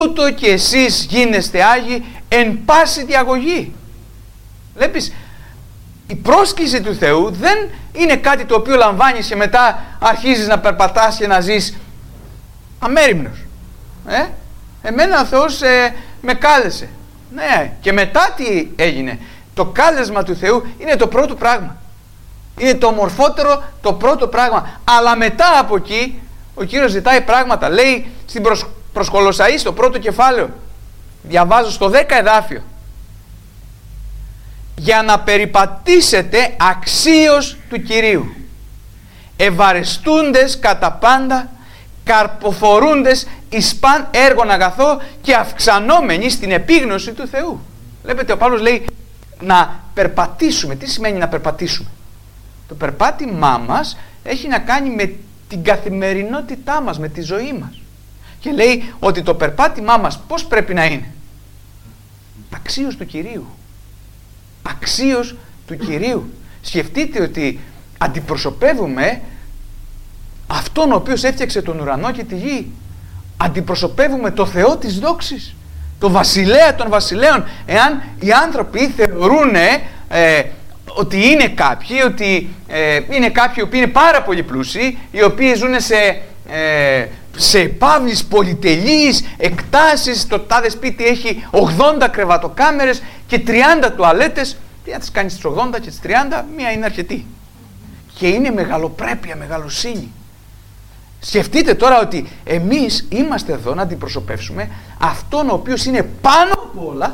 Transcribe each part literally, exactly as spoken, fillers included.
ούτω και εσείς γίνεστε Άγιοι εν πάση διαγωγή. Βλέπεις, η πρόσκληση του Θεού δεν είναι κάτι το οποίο λαμβάνεις και μετά αρχίζεις να περπατάς και να ζεις αμέριμνος. Ε? Εμένα ο Θεός ε, με κάλεσε. Ναι, και μετά τι έγινε? Το κάλεσμα του Θεού είναι το πρώτο πράγμα. Είναι το ομορφότερο, το πρώτο πράγμα. Αλλά μετά από εκεί ο Κύριος ζητάει πράγματα. Λέει στην προς, προς Κολοσσαείς, στο πρώτο κεφάλαιο, διαβάζω στο δέκα εδάφιο, για να περιπατήσετε αξίως του Κυρίου, ευαρεστούντες κατά πάντα, καρποφορούντες εις παν έργον αγαθό και αυξανόμενοι στην επίγνωση του Θεού. Βλέπετε, ο Παύλος λέει να περπατήσουμε. Τι σημαίνει να περπατήσουμε? Το περπάτημά μας έχει να κάνει με την καθημερινότητά μας, με τη ζωή μας. Και λέει ότι το περπάτημά μας πώς πρέπει να είναι? Αξίως του Κυρίου. Αξίως του Κυρίου. Σκεφτείτε ότι αντιπροσωπεύουμε αυτόν ο οποίος έφτιαξε τον ουρανό και τη γη. Αντιπροσωπεύουμε το Θεό της δόξης, το βασιλέα των βασιλέων. Εάν οι άνθρωποι θεωρούν ε, ότι είναι κάποιοι, ότι ε, είναι κάποιοι που είναι πάρα πολύ πλούσιοι, οι οποίοι ζουν σε, ε, σε επαύλεις πολυτελείς εκτάσεις, το τάδε σπίτι έχει ογδόντα κρεβατοκάμερες και τριάντα τουαλέτες, τι να τις κάνεις τις ογδόντα και τις τριάντα, μία είναι αρκετή. Και είναι μεγαλοπρέπεια, μεγαλοσύνη. Σκεφτείτε τώρα ότι εμείς είμαστε εδώ να αντιπροσωπεύσουμε αυτόν ο οποίος είναι πάνω από όλα,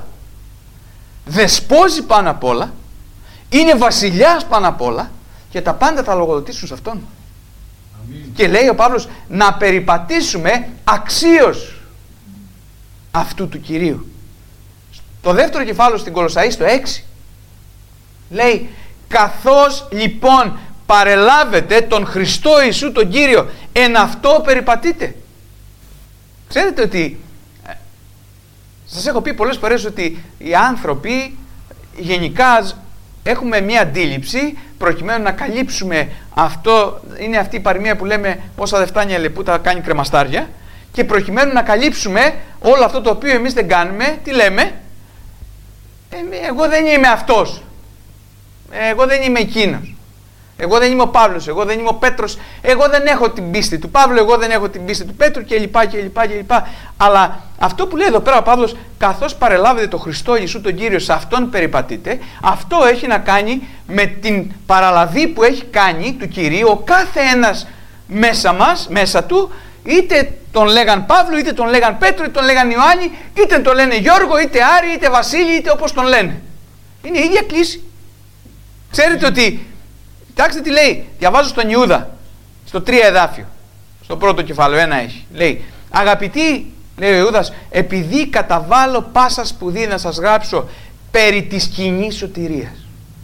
δεσπόζει πάνω απ' όλα, είναι βασιλιάς πάνω απ' όλα και τα πάντα θα λογοδοτήσουν σε αυτόν. Αμήν. Και λέει ο Παύλος να περιπατήσουμε αξίως αυτού του Κυρίου. Το δεύτερο κεφάλαιο στην Κολοσσαείς, το έξι, λέει καθώς λοιπόν παρελάβετε τον Χριστό Ιησού τον Κύριο, εν αυτό περιπατείτε. Ξέρετε ότι ε, σας έχω πει πολλές φορές ότι οι άνθρωποι γενικά έχουμε μία αντίληψη προκειμένου να καλύψουμε αυτό, είναι αυτή η παροιμία που λέμε πόσα δεν φτάνει η αλεπούτα κάνει κρεμαστάρια, και προκειμένου να καλύψουμε όλο αυτό το οποίο εμείς δεν κάνουμε, τι λέμε? Ε, εγώ δεν είμαι αυτός, εγώ δεν είμαι εκείνος, εγώ δεν είμαι ο Παύλος, εγώ δεν είμαι ο Πέτρος, εγώ δεν έχω την πίστη του Παύλου, εγώ δεν έχω την πίστη του Πέτρου κλπ. κλπ, κλπ. Αλλά αυτό που λέει εδώ πέρα ο Παύλος, καθώς παρελάβετε το Χριστό Ιησού τον Κύριο, σε αυτόν περιπατείτε, αυτό έχει να κάνει με την παραλαβή που έχει κάνει του Κυρίου ο κάθε ένας μέσα μας, μέσα του, είτε τον λέγαν Παύλο, είτε τον λέγαν Πέτρο, είτε τον λέγαν Ιωάννη, είτε τον λένε Γιώργο, είτε Άρη, είτε Βασίλη, είτε όπως τον λένε. Είναι η ίδια κλίση. Ξέρετε ότι, κοιτάξτε τι λέει, διαβάζω στον Ιούδα, στο τρία εδάφιο, στο πρώτο κεφάλαιο, ένα έχει. Λέει, αγαπητοί, λέει ο Ιούδας, επειδή καταβάλω πάσα σπουδή να σας γράψω περί της κοινής σωτηρίας.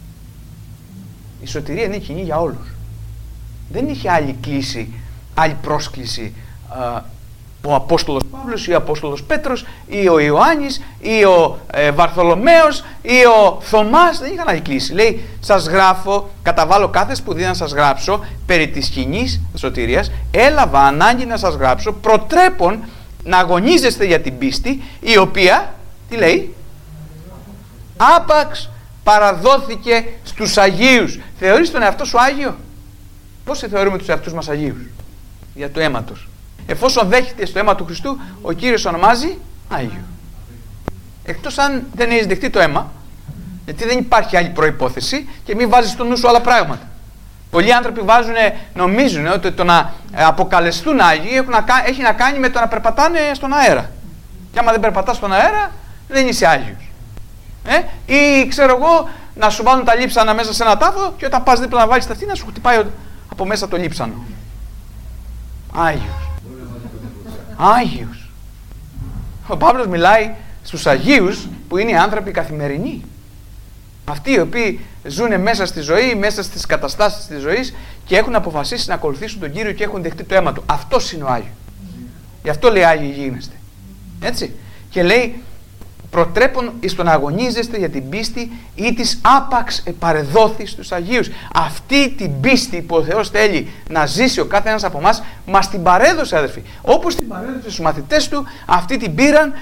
Η σωτηρία είναι κοινή για όλους. Δεν είχε άλλη κλίση, άλλη πρόσκληση α, ο Απόστολος Παύλος ή ο Απόστολος Πέτρος ή ο Ιωάννης ή ο ε, Βαρθολομαίος ή ο Θωμάς, δεν είχαν άλλη κλίση. Λέει, σας γράφω, καταβάλω κάθε σπουδή να σας γράψω περί της κοινής σωτηρίας, έλαβα ανάγκη να σας γράψω προτρέπων να αγωνίζεστε για την πίστη, η οποία, τι λέει, άπαξ παραδόθηκε στους Αγίους. Θεωρείς τον εαυτό σου Άγιο? Πώς σε θεωρούμε τους εαυτούς μας Αγίους? Για το αίμα τους. Εφόσον δέχεται στο αίμα του Χριστού, ο Κύριος ονομάζει Άγιο. Εκτός αν δεν έχεις δεχτεί το αίμα, γιατί δεν υπάρχει άλλη προϋπόθεση, και μην βάζεις στο νου σου άλλα πράγματα. Πολλοί άνθρωποι βάζουν, νομίζουν ότι το να αποκαλεστούν Άγιοι έχει να κάνει με το να περπατάνε στον αέρα. Και άμα δεν περπατάς στον αέρα, δεν είσαι Άγιος. Ε? Ή ξέρω εγώ, να σου βάλουν τα λείψανα μέσα σε ένα τάφο και όταν πας δίπλα να βάλεις τα αυτή, να σου χτυπάει από μέσα το λείψανο. Άγιος. Άγιος. Ο Παύλος μιλάει στους Αγίους που είναι οι άνθρωποι καθημερινοί. Αυτοί οι οποίοι ζουν μέσα στη ζωή, μέσα στις καταστάσεις της ζωής και έχουν αποφασίσει να ακολουθήσουν τον Κύριο και έχουν δεχτεί το αίμα του. Αυτός είναι ο Άγιος. Γι' αυτό λέει Άγιοι γίνεστε. Έτσι. Και λέει προτρέπων εις τον αγωνίζεστε για την πίστη ή της άπαξ επαρεδόθη στους Αγίους. Αυτή την πίστη που ο Θεός θέλει να ζήσει ο κάθε ένας από εμάς, μας την παρέδωσε, αδερφοί. Όπως την παρέδωσε στους μαθητές του, αυτοί την πήραν